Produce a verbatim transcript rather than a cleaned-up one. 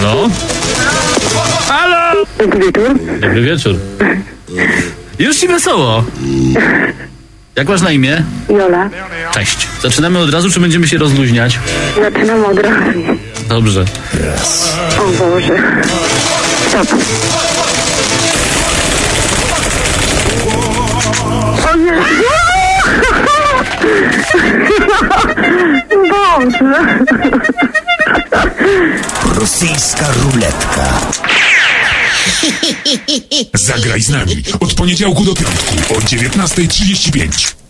Halo? Halo! Dobry wieczór. Dobry wieczór. Już ci wesoło. Jak masz na imię? Jola. Cześć. Zaczynamy od razu, czy będziemy się rozluźniać? Zaczynam od razu. Dobrze. O Boże. Stop. O nie. Boże. Rosyjska ruletka. Zagraj z nami od poniedziałku do piątku o dziewiętnasta trzydzieści pięć.